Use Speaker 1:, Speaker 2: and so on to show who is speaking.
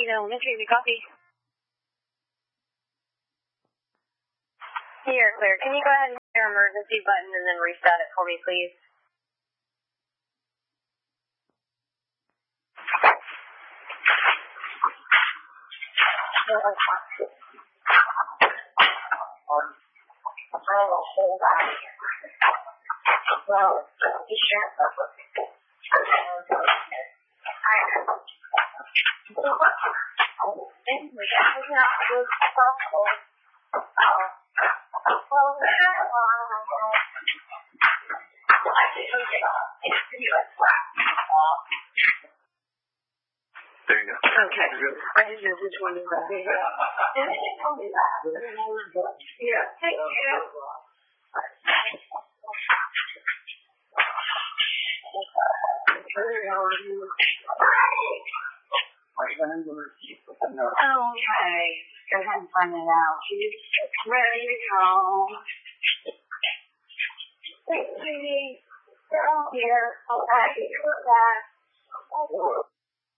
Speaker 1: Washington Elementary, we copy. Here, clear. Can you go ahead and hit your emergency button and then reset it for me, please? Hold on. Well, be sure.
Speaker 2: There you go.
Speaker 1: Okay. I didn't know which one is that. Yeah. Okay. Go ahead and find it out. Ready to go. Wait, sweetie. They're all here. Okay. Put that.